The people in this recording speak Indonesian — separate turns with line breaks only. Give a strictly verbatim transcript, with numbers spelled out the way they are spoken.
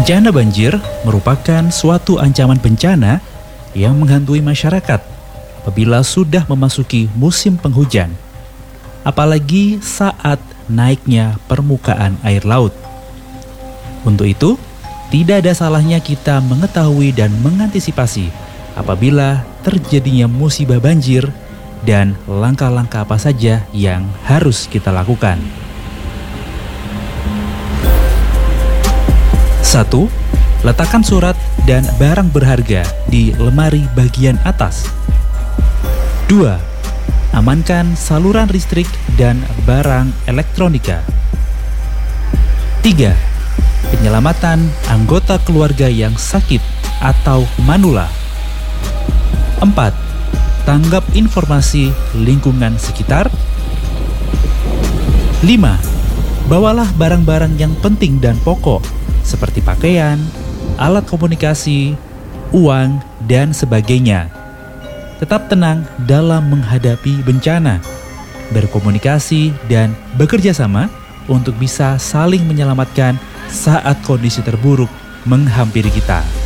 Bencana banjir merupakan suatu ancaman bencana yang menghantui masyarakat apabila sudah memasuki musim penghujan, apalagi saat naiknya permukaan air laut. Untuk itu, tidak ada salahnya kita mengetahui dan mengantisipasi apabila terjadinya musibah banjir dan langkah-langkah apa saja yang harus kita lakukan. Satu. Letakkan surat dan barang berharga di lemari bagian atas. Dua. Amankan saluran listrik dan barang elektronika. Tiga. Penyelamatan anggota keluarga yang sakit atau manula. Empat. Tanggap informasi lingkungan sekitar. Lima. Bawalah barang-barang yang penting dan pokok seperti pakaian, alat komunikasi, uang, dan sebagainya. Tetap tenang dalam menghadapi bencana, berkomunikasi, dan bekerja sama untuk bisa saling menyelamatkan saat kondisi terburuk menghampiri kita.